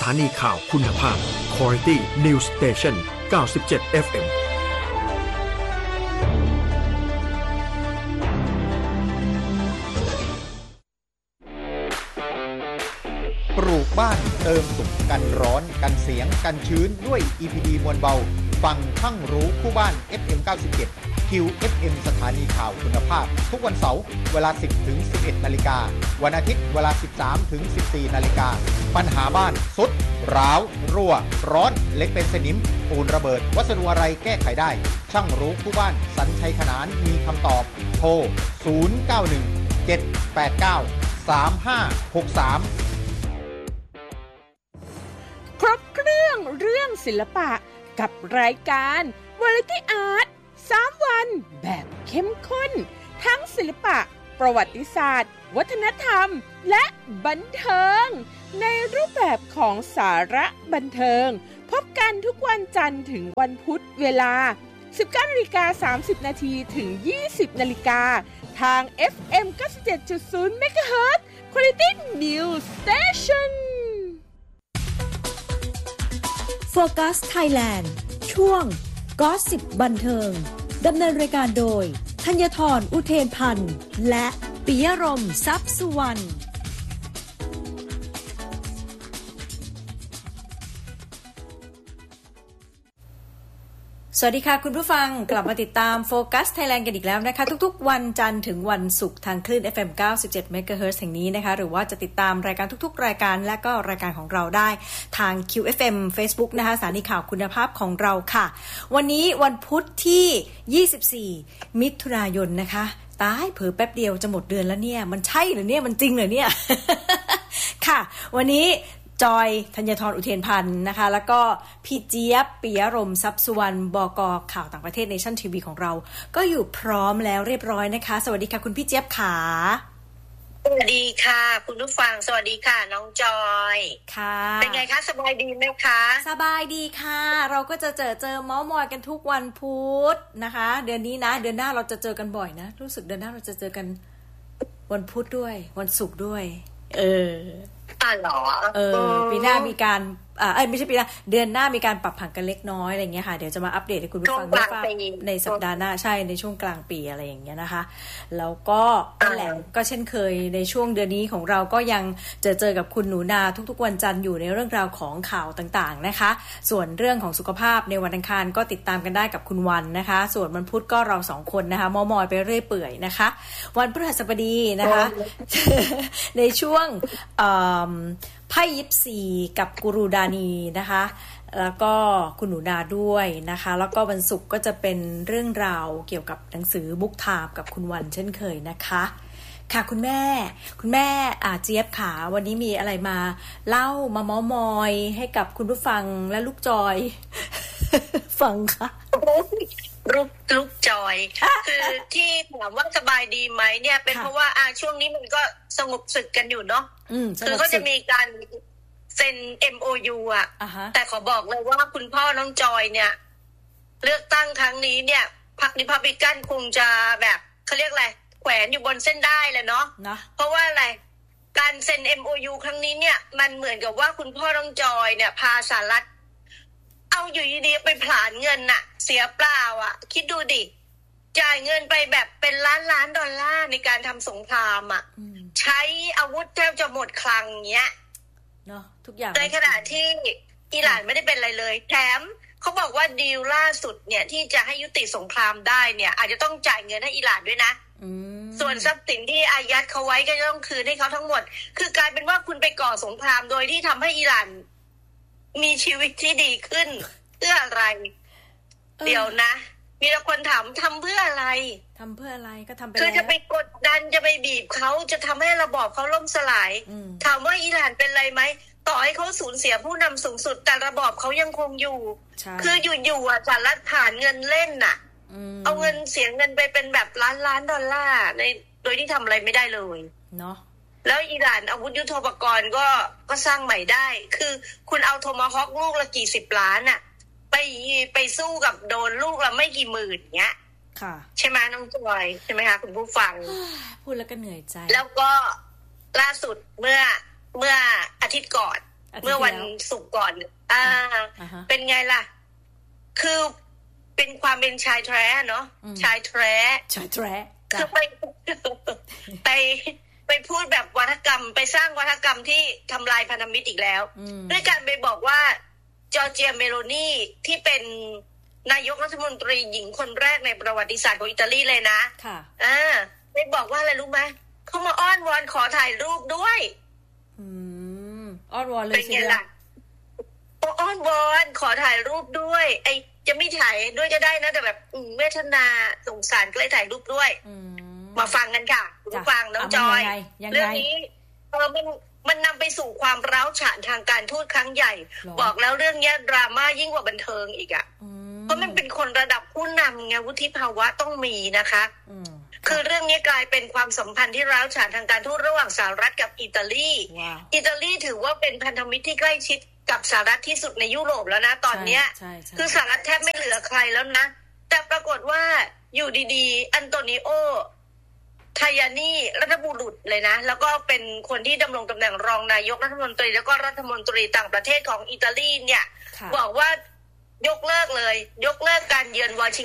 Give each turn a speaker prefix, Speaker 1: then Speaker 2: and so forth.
Speaker 1: ถานีข่าวคุณภาพ Quality News Station 97 FM
Speaker 2: ปลูกบ้านเติมสุขกันร้อนกันเสียงกันชื้นด้วย EPD มวลเบาฟังทั้งรู้คู่บ้าน FM 97 QFM สถานีข่าวคุณภาพทุกวันเสาร์เวลา 10 ถึง 11 นาฬิกาวันอาทิตย์เวลา 13 ถึง 14 นาฬิกาปัญหาบ้านสุดร้าวรั่วร้อนเล็กเป็นสนิมปูนระเบิดวัสดุอะไรแก้ไขได้ช่างรู้คู่บ้านสัญชัยขนานมีคำตอบโทร 091 789 3563
Speaker 3: ครบเครื่องศิลปะกับรายการ Variety Art 3 วันแบบเข้มข้นทั้งศิลปะประวัติศาสตร์วัฒนธรรมและบันเทิงในรูปแบบของสาระบันเทิงพบกันทุกวันจันทร์ถึงวันพุธเวลา 19:30 นาทีถึง 20 นาฬิกาทาง FM 97.0 MHz Quality News Station
Speaker 4: Focus Thailand ช่วงก็อสซิปบันเทิงดำเนินรายการโดยธัญธรอุเทนพันธ์และปิยรมทรัพย์สุวรรณสวัสดีค่ะคุณผู้ฟังกลับมาติดตาม Focus Thailand กันอีกแล้วนะคะทุกๆวันจันทร์ถึงวันศุกร์ทางคลื่น FM 97 MHz แห่งนี้นะคะหรือว่าจะติดตามรายการทุกๆรายการและก็รายการของเราได้ทาง QFM Facebook นะคะสถานีข่าวคุณภาพของเราค่ะวันนี้วันพุธที่ 24 มิถุนายนนะคะตายเผลอแป๊บเดียวจะหมดเดือนแล้วเนี่ยมันใช่เหรอเนี่ยมันจริงเหรอเนี่ย ค่ะวันนี้จอยธัญธรอุเทนพันธ์นะคะแล้วก็พี่เจี๊ยบปิยรมทรัพย์สุวรรณบก.ข่าวต่างประเทศ Nation TV ของเราก็อยู่พร้อมแล้วเรียบร้อยนะคะสวัสดีค่ะคุณพี่เจี๊ยบขา
Speaker 5: สวัสดีค่ะคุณผู้ฟังสวัสดีค่ะน้องจอย
Speaker 4: ค่ะ
Speaker 5: เป็นไงคะสบายดีไหมคะ
Speaker 4: สบายดีค่ะเราก็จะเจอเม้ามอยกันทุกวันพุธนะคะเดือนนี้นะเดือนหน้าเราจะเจอกันบ่อยนะรู้สึกเดือนหน้าเราจะเจอกันวันพุธด้วยวันศุกร์ด้วย
Speaker 5: หรอ
Speaker 4: ปีหน้ามีการไม่ใช่ปีหน้าเดือนหน้ามีการปรับผังกันเล็กน้อยอะไรอย่างเงี้ยค่ะเดี๋ยวจะมาอัปเดตให้คุณผู้ฟังได้ฟังในสัปดาห์หน้าใช่ในช่วงกลางปีอะไรอย่างเงี้ยนะคะแล้วก็นั่นแหละก็เช่นเคยในช่วงเดือนนี้ของเราก็ยังเจอกับคุณหนูนาทุกๆวันจันทร์อยู่ในเรื่องราวของข่าวต่างๆนะคะส่วนเรื่องของสุขภาพในวันอังคารก็ติดตามกันได้กับคุณวันนะคะส่วนวันพุธก็เรา2คนนะคะมอมอยไปเรื่อยเปื่อยนะคะวันพฤหัสบดีนะคะในช่วงไพ่ยิปซีกับกูรูดานีนะคะแล้วก็คุณหนูนาด้วยนะคะแล้วก็วันศุกร์ก็จะเป็นเรื่องราวเกี่ยวกับหนังสือบุ๊กไทม์กับคุณวันเช่นเคยนะคะค่ะคุณแม่เจี๊ยบขาวันนี้มีอะไรมาเล่ามาเม้ามอยให้กับคุณผู้ฟังและลูกจอย ฟังค่ะ
Speaker 5: ลูกจอยคือที่ถามว่าสบายดีไหมเนี่ยเป็นเพราะว่าช่วงนี้มันก็สงบศึกกันอยู่เนาะคือก็จะมีการเซ็น MOU แต่ขอบอกเลยว่าคุณพ่อน้องจอยเนี่ยเลือกตั้งครั้งนี้เนี่ยพรรครีพับลิกันคงจะแบบเขาเรียกอะไรแขวนอยู่บนเส้นได้เลยเนาะเพราะว่าอะไรการเซ็น MOU ครั้งนี้เนี่ยมันเหมือนกับว่าคุณพ่อน้องจอยเนี่ยพาสหรัฐเอาอยู่ดีๆไปผลาญเงินน่ะเสียเปล่าคิดดูดิจ่ายเงินไปแบบเป็นล้านดอลลาร์ในการทำสงครามใช้อาวุธแทบจะหมดคลังเงี้ย
Speaker 4: เนาะทุกอย่าง
Speaker 5: ในขณะที่อิหร่านไม่ได้เป็นอะไรเลยแถมเขาบอกว่าดีลล่าสุดเนี่ยที่จะให้ยุติสงครามได้เนี่ยอาจจะต้องจ่ายเงินให้อิหร่านด้วยนะส่วนทรัพย์สินที่อายัดเขาไว้ก็จะต้องคืนให้เขาทั้งหมดคือกลายเป็นว่าคุณไปก่อสงครามโดยที่ทำให้อิหร่านมีชีวิตที่ดีขึ้นเพื่ออะไรเดี๋ยวนะมีแต่คนถามทำเพื่ออะไร
Speaker 4: ก็ทำไป
Speaker 5: คือจะไปกดดันจะไปบีบเขาจะทำให้ระบอบเขาล่มสลายถามว่าอิหร่านเป็นไรไหมต่อให้เขาสูญเสียผู้นำสูงสุดแต่ระบอบเขายังคงอยู่คืออยู่สหรัฐผ่านเงินเล่นเอาเงินเสียเงินไปเป็นแบบล้านดอลลาร์ในโดยที่ทำอะไรไม่ได้เลย
Speaker 4: เนาะ
Speaker 5: แล้วอิหร่านอาวุธยุทโธปกรณ์ก็สร้างใหม่ได้คือคุณเอาโทมาฮอคลูกละกี่สิบล้านไปสู้กับโดนลูกละไม่กี่หมื่นเงี้ย
Speaker 4: ค่ะ
Speaker 5: ใช่ไหมน้องจอยใช่ไหมคะคุณผู้ฟัง
Speaker 4: พูดแล้วก็เหนื่อยใจ
Speaker 5: แล้วก็ล่าสุดเมื่ออาทิตย์ก่อนเมื่อวันศุกร์ก่อนเป็นไงล่ะคือเป็นความเป็นชายแท้เนาะชายแท้คือไปพูดแบบวัฒกรรมไปสร้างวัฒกรรมที่ทำลายพันธมิตรอีกแล้วด้วยการไปบอกว่าจอร์เจียเมโลนีที่เป็นนายกรัฐมนตรีหญิงคนแรกในประวัติศาสตร์ของอิตาลีเลยนะ
Speaker 4: ค่ะ
Speaker 5: ไปบอกว่าอะไรรู้ไหมเขามาอ้อนวอนขอถ่ายรูปด้วย
Speaker 4: อ้อนวอนเลย
Speaker 5: เป็นไงล่ะอ้อนวอนขอถ่ายรูปด้วยไอ้จะไม่ถ่ายด้วยก็ได้นะแต่แบบเวทนาสงสารก็เลยถ่ายรูปด้วยมาฟังกันค่ะฟังน้องจอยเรื่องนี้มันนำไปสู่ความร้าวฉานทางการทูตครั้งใหญ่บอกแล้วเรื่องนี้ดราม่ายิ่งกว่าบันเทิงอีกอ่ะเพราะมันเป็นคนระดับผู้นำไงวุฒิภาวะต้องมีนะคะคือเรื่องนี้กลายเป็นความสัมพันธ์ที่ร้าวฉานทางการทูตระหว่างสหรัฐกับอิตาลีอิตาลีถือว่าเป็นพันธมิตรที่ใกล้ชิดกับสหรัฐที่สุดในยุโรปแล้วนะตอนนี้คือสหรัฐแทบไม่เหลือใครแล้วนะแต่ปรากฏว่าอยู่ดีๆอันโตนิโอทายานีรัฐบุรุษเลยนะแล้วก็เป็นคนที่ดำรงตำแหน่งรองนายกรัฐมนตรีแล้วก็รัฐมนตรีต่างประเทศของอิตาลีเนี่ยบอกว่ายกเลิกการเยือนวอชิง